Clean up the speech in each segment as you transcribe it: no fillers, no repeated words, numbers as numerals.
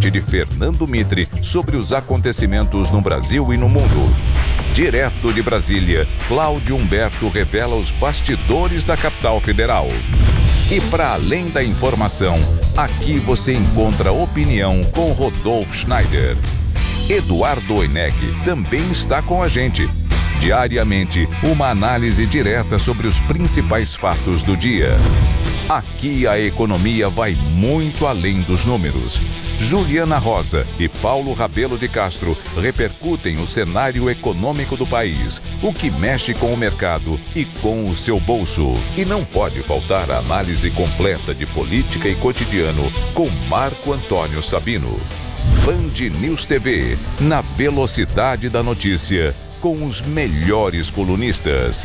de Fernando Mitre sobre os acontecimentos no Brasil e no mundo. Direto de Brasília, Cláudio Humberto revela os bastidores da capital federal. E para além da informação, aqui você encontra opinião com Rodolfo Schneider. Eduardo Oineg também está com a gente. Diariamente, uma análise direta sobre os principais fatos do dia. Aqui a economia vai muito além dos números. Juliana Rosa e Paulo Rabelo de Castro repercutem o cenário econômico do país, o que mexe com o mercado e com o seu bolso. E não pode faltar a análise completa de política e cotidiano com Marco Antônio Sabino. Band News TV, na velocidade da notícia, com os melhores colunistas.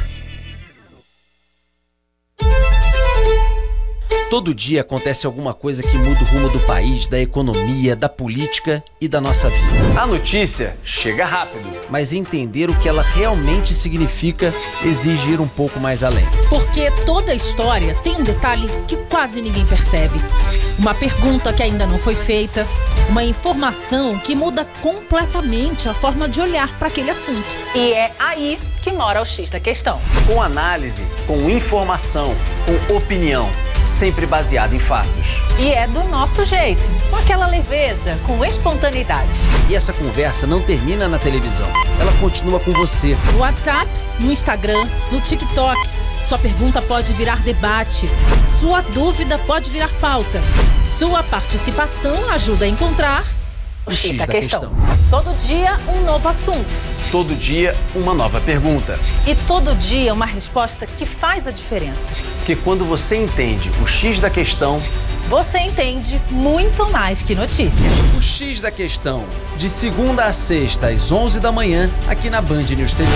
Todo dia acontece alguma coisa que muda o rumo do país, da economia, da política e da nossa vida. A notícia chega rápido. Mas entender o que ela realmente significa exige ir um pouco mais além. Porque toda história tem um detalhe que quase ninguém percebe. Uma pergunta que ainda não foi feita, uma informação que muda completamente a forma de olhar para aquele assunto. E é aí que mora o X da questão. Com análise, com informação, com opinião, sempre baseado em fatos. E é do nosso jeito, com aquela leveza, com espontaneidade. E essa conversa não termina na televisão, ela continua com você. No WhatsApp, no Instagram, no TikTok. Sua pergunta pode virar debate, sua dúvida pode virar pauta. Sua participação ajuda a encontrar o X da questão. Todo dia um novo assunto. Todo dia uma nova pergunta. E todo dia uma resposta que faz a diferença. Porque quando você entende o X da questão, você entende muito mais que notícia. O X da questão, de segunda a sexta às 11 da manhã, aqui na Band News TV.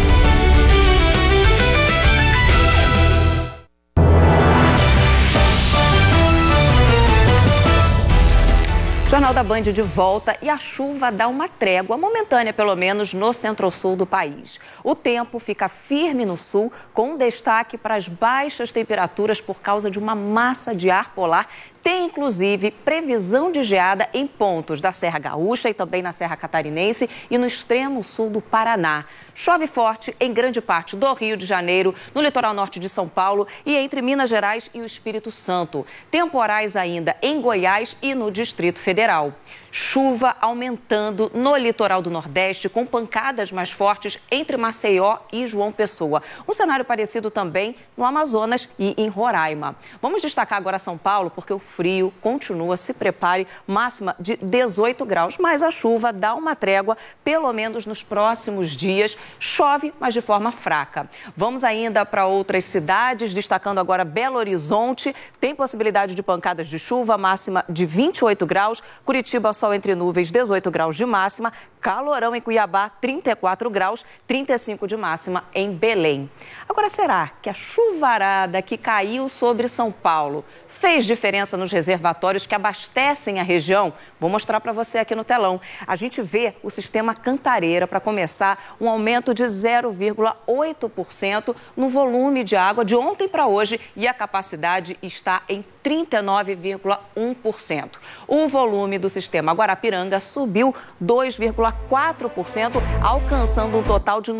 Jornal da Band de volta e a chuva dá uma trégua, momentânea pelo menos, no centro-sul do país. O tempo fica firme no sul, com destaque para as baixas temperaturas por causa de uma massa de ar polar. Tem, inclusive, previsão de geada em pontos da Serra Gaúcha e também na Serra Catarinense e no extremo sul do Paraná. Chove forte em grande parte do Rio de Janeiro, no litoral norte de São Paulo e entre Minas Gerais e o Espírito Santo. Temporais ainda em Goiás e no Distrito Federal. Chuva aumentando no litoral do Nordeste, com pancadas mais fortes entre Maceió e João Pessoa. Um cenário parecido também no Amazonas e em Roraima. Vamos destacar agora São Paulo, porque o frio continua, se prepare, máxima de 18 graus. Mas a chuva dá uma trégua, pelo menos nos próximos dias. Chove, mas de forma fraca. Vamos ainda para outras cidades, destacando agora Belo Horizonte. Tem possibilidade de pancadas de chuva, máxima de 28 graus. Curitiba, sol entre nuvens, 18 graus de máxima. Calorão em Cuiabá, 34 graus, 35 de máxima em Belém. Agora, será que a chuvarada que caiu sobre São Paulo fez diferença nos reservatórios que abastecem a região? Vou mostrar para você aqui no telão. A gente vê o sistema Cantareira, para começar, um aumento de 0,8% no volume de água de ontem para hoje e a capacidade está em 39,1%. O volume do sistema Guarapiranga subiu 2,4%, alcançando um total de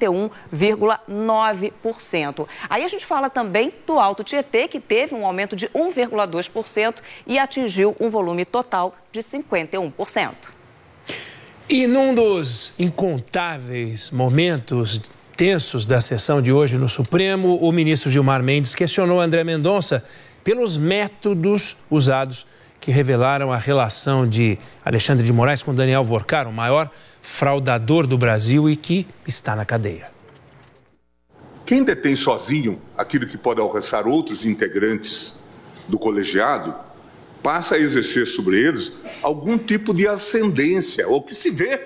91,9%. Aí a gente fala também do Alto Tietê, que teve um aumento de 1,2% e atingiu um volume total de 51%. E num dos incontáveis momentos tensos da sessão de hoje no Supremo, o ministro Gilmar Mendes questionou André Mendonça pelos métodos usados que revelaram a relação de Alexandre de Moraes com Daniel Vorcar, o maior fraudador do Brasil e que está na cadeia. Quem detém sozinho aquilo que pode alcançar outros integrantes do colegiado, passa a exercer sobre eles algum tipo de ascendência, ou que se vê.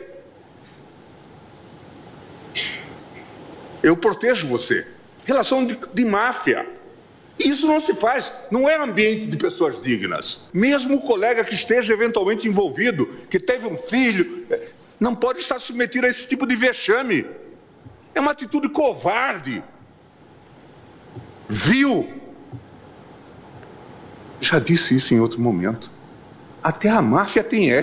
Eu protejo você. Relação de máfia. Isso não se faz, não é ambiente de pessoas dignas. Mesmo o colega que esteja eventualmente envolvido, que teve um filho, não pode estar submetido a esse tipo de vexame. É uma atitude covarde, vil. Já disse isso em outro momento. Até a máfia tem